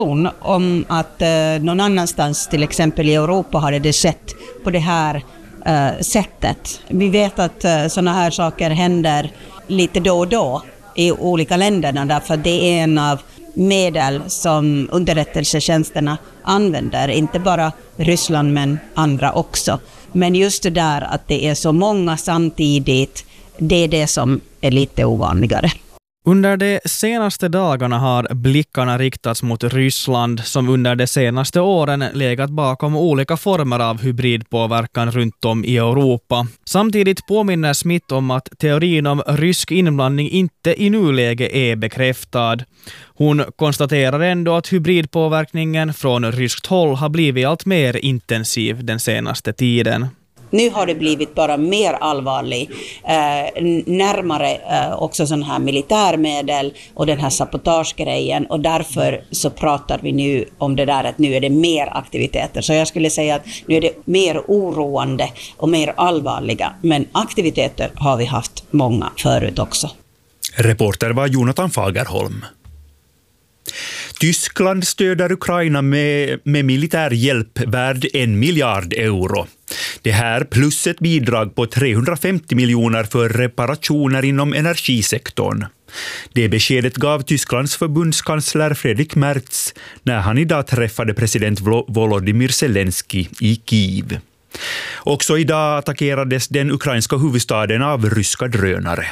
om att någon annanstans, till exempel i Europa, hade det skett på det här sättet. Vi vet att sådana här saker händer lite då och då i olika länderna, därför att det är en av medel som underrättelsetjänsterna använder, inte bara Ryssland men andra också. Men just det där att det är så många samtidigt, det är det som är lite ovanligare. Under de senaste dagarna har blickarna riktats mot Ryssland som under de senaste åren legat bakom olika former av hybridpåverkan runt om i Europa. Samtidigt påminner Smith om att teorin om rysk inblandning inte i nuläge är bekräftad. Hon konstaterar ändå att hybridpåverkningen från ryskt håll har blivit allt mer intensiv den senaste tiden. Nu har det blivit bara mer allvarlig, närmare också sån här militärmedel och den här sabotagegrejen, och därför så pratar vi nu om det där att nu är det mer aktiviteter. Så jag skulle säga att nu är det mer oroande och mer allvarliga, men aktiviteter har vi haft många förut också. Reporter var Jonathan Fagerholm. Tyskland stöder Ukraina med militär hjälp värd 1 miljard euro. Det här plus ett bidrag på 350 miljoner för reparationer inom energisektorn. Det beskedet gav Tysklands förbundskansler Friedrich Merz när han idag träffade president Volodymyr Zelensky i Kiev. Också idag attackerades den ukrainska huvudstaden av ryska drönare.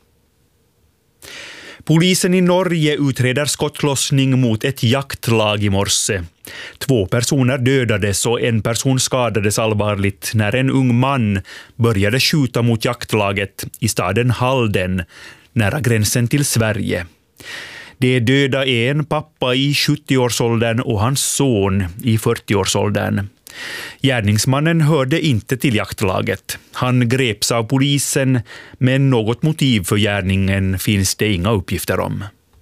Polisen i Norge utreder skottlossning mot ett jaktlag i morse. 2 personer dödades och 1 person skadades allvarligt när en ung man började skjuta mot jaktlaget i staden Halden, nära gränsen till Sverige. Det döda är en pappa i 70-årsåldern och hans son i 40-årsåldern. Gärningsmannen hörde inte till jaktlaget. Han greps av polisen, men något motiv för gärningen finns det inga uppgifter om.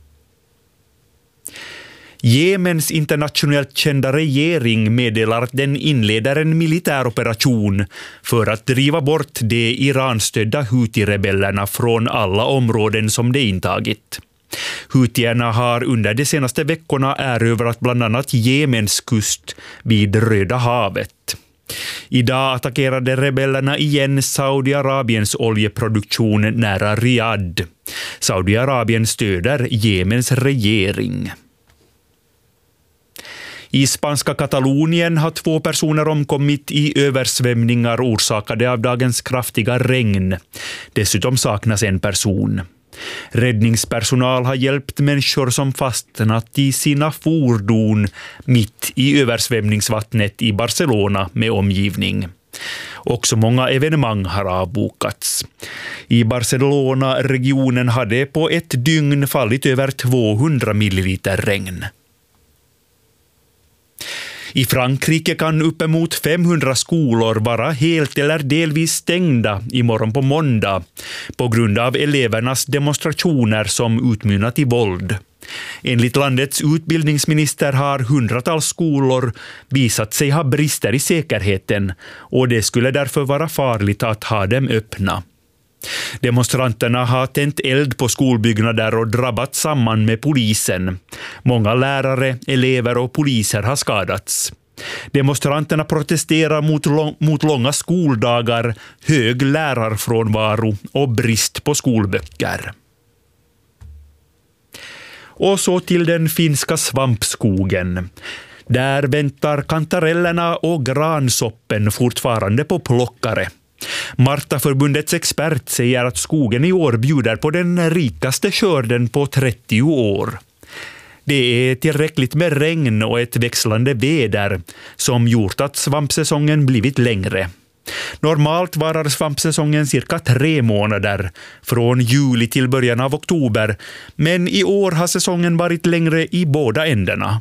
Jemens internationellt kända regering meddelar att den inleder en militär operation för att driva bort de Iran-stödda Houthi-rebellerna från alla områden som de intagit. Houthierna har under de senaste veckorna erövrat bland annat Jemens kust vid Röda havet. Idag attackerade rebellerna igen Saudiarabiens oljeproduktion nära Riyadh. Saudiarabien stöder Jemens regering. I spanska Katalonien har 2 personer omkommit i översvämningar orsakade av dagens kraftiga regn. Dessutom saknas en person. Räddningspersonal har hjälpt människor som fastnat i sina fordon mitt i översvämningsvattnet i Barcelona med omgivning. Också många evenemang har avbokats. I Barcelona-regionen hade på ett dygn fallit över 200 milliliter regn. I Frankrike kan uppemot 500 skolor vara helt eller delvis stängda imorgon på måndag på grund av elevernas demonstrationer som utmynnat i våld. Enligt landets utbildningsminister har hundratals skolor visat sig ha brister i säkerheten och det skulle därför vara farligt att ha dem öppna. Demonstranterna har tänt eld på skolbyggnader och drabbat samman med polisen. Många lärare, elever och poliser har skadats. Demonstranterna protesterar mot långa skoldagar, hög lärarfrånvaro och brist på skolböcker. Och så till den finska svampskogen. Där väntar kantarellerna och gransoppen fortfarande på plockare. Martaförbundets expert säger att skogen i år bjuder på den rikaste skörden på 30 år. Det är tillräckligt med regn och ett växlande väder som gjort att svampsäsongen blivit längre. Normalt varar svampsäsongen cirka 3 månader, från juli till början av oktober, men i år har säsongen varit längre i båda ändarna.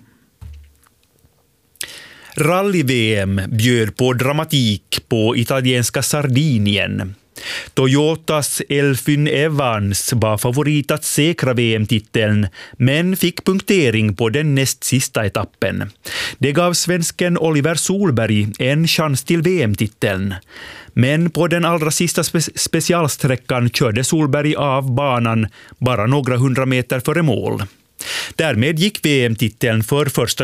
Rally-VM bjöd på dramatik på italienska Sardinien. Toyotas Elfyn Evans var favorit att säkra VM-titeln men fick punktering på den näst sista etappen. Det gav svensken Oliver Solberg en chans till VM-titeln. Men på den allra sista specialsträckan körde Solberg av banan bara några 100 meter före mål. Därmed gick VM-titeln för första